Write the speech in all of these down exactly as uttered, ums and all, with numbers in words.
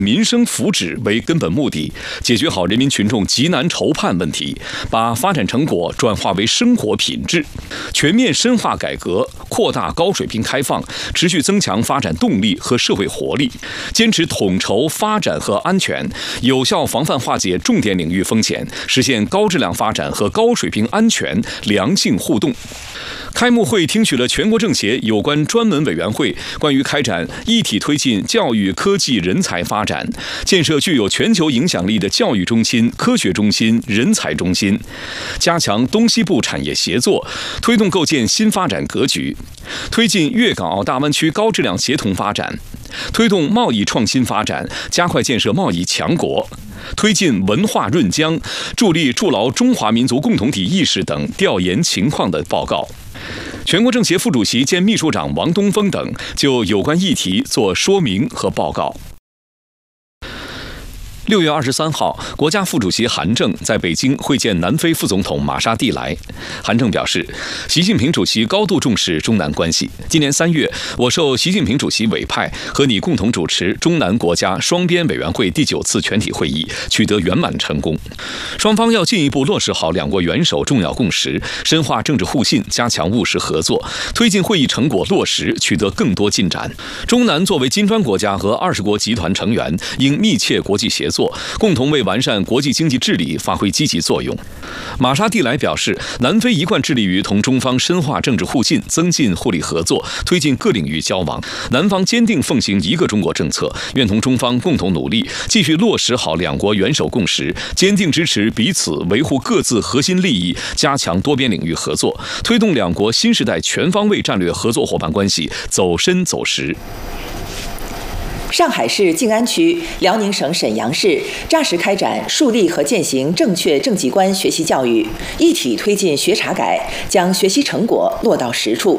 民生福祉为根本目的，解决好人民群众急难愁盼问题，把发展成果转化为生活品质，全面深化改革，扩大高水平开放，持续增强发展动力和社会活力，坚持统筹发展和安全，有效防范化解重点领域风险，实现高质量发展和高水平安全良性互动。开幕会听取了全国政协有关专门委员会关于开展一体推进教育科技人才发展，建设具有全球影响力的教育中心、科学中心、人才中心，加强东西部产业协作，推动构建新发展格局，推进粤港澳大湾区高质量协同发展，推动贸易创新发展，加快建设贸易强国，推进文化润疆，助力筑牢中华民族共同体意识等调研情况的报告。全国政协副主席兼秘书长王东峰等就有关议题作说明和报告。六月二十三号，国家副主席韩正在北京会见南非副总统马沙蒂莱。韩正表示，习近平主席高度重视中南关系。今年三月，我受习近平主席委派，和你共同主持中南国家双边委员会第九次全体会议，取得圆满成功。双方要进一步落实好两国元首重要共识，深化政治互信，加强务实合作，推进会议成果落实，取得更多进展。中南作为金砖国家和二十国集团成员，应密切国际协作，共同为完善国际经济治理发挥积极作用。马沙蒂莱表示，南非一贯致力于同中方深化政治互信，增进互利合作，推进各领域交往。南方坚定奉行一个中国政策，愿同中方共同努力，继续落实好两国元首共识，坚定支持彼此维护各自核心利益，加强多边领域合作，推动两国新时代全方位战略合作伙伴关系走深走实。 上海市静安区、辽宁省沈阳市扎实开展树立和践行正确政绩观学习教育，一体推进学查改，将学习成果落到实处。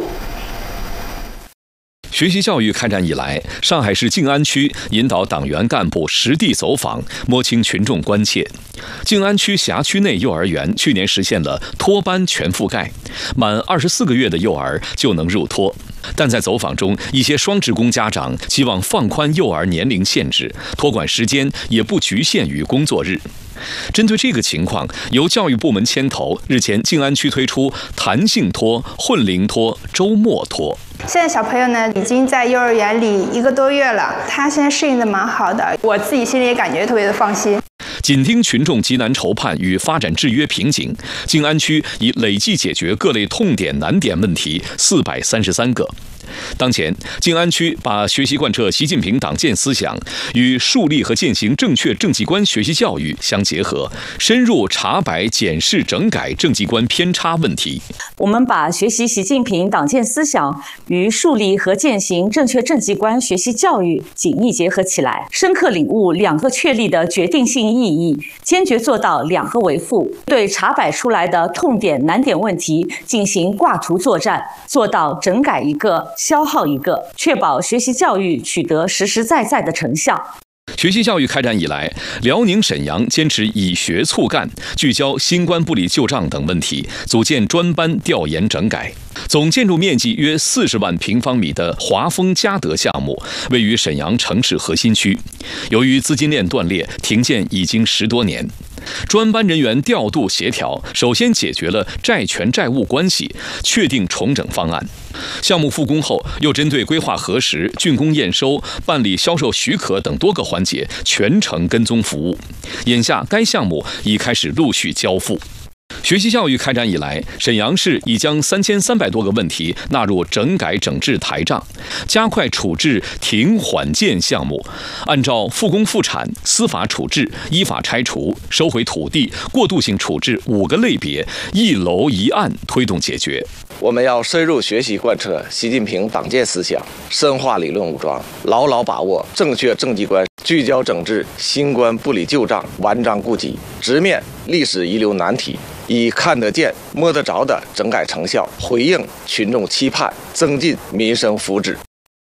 学习教育开展以来，上海市静安区引导党员干部实地走访，摸清群众关切。静安区辖区内幼儿园去年实现了托班全覆盖，满二十四个月的幼儿就能入托。但在走访中，一些双职工家长希望放宽幼儿年龄限制，托管时间也不局限于工作日。针对这个情况，由教育部门牵头，日前静安区推出弹性托、混龄托、周末托。 现在小朋友呢，已经在幼儿园里一个多月了，他现在适应的蛮好的，我自己心里也感觉特别的放心。 紧盯群众急难愁盼与发展制约瓶颈，静安区已累计解决各类痛点难点问题四百三十三个。当前，静安区把学习贯彻习近平党建思想与树立和践行正确政绩观学习教育相结合，深入查摆检视整改政绩观偏差问题。 我们把学习习近平党建思想与树立和践行正确政绩观学习教育紧密结合起来，深刻领悟两个确立的决定性意义，坚决做到两个维护，对查摆出来的痛点难点问题进行挂图作战，做到整改一个消耗一个，确保学习教育取得实实在在的成效。 学习教育开展以来，辽宁沈阳坚持以学促干，聚焦新冠不理旧账等问题，组建专班调研整改。总建筑面积约四十万平方米的华丰嘉德项目，位于沈阳城市核心区。由于资金链断裂，停建已经十多年。专班人员调度协调，首先解决了债权债务关系，确定重整方案。项目复工后，又针对规划核实、竣工验收、办理销售许可等多个环节全程跟踪服务。眼下，该项目已开始陆续交付。学习教育开展以来，沈阳市已将三千三百多个问题纳入整改整治台账，加快处置停缓建项目，按照复工复产、司法处置、依法拆除、收回土地、过渡性处置五个类别，一楼一案推动解决。 我们要深入学习贯彻习近平党建思想，深化理论武装，牢牢把握正确政绩观，聚焦整治新冠不理旧账、顽瘴痼疾，直面历史遗留难题，以看得见、摸得着的整改成效，回应群众期盼，增进民生福祉。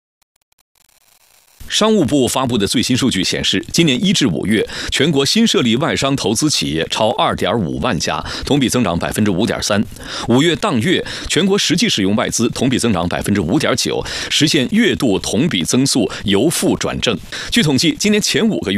商务部发布的最新数据显示，今年一至五月，全国新设立外商投资企业超二点五万家，同比增长百分之五点三。五月当月，全国实际使用外资同比增长百分之五点九，实现月度同比增速由负转正。据统计，今年前五个月。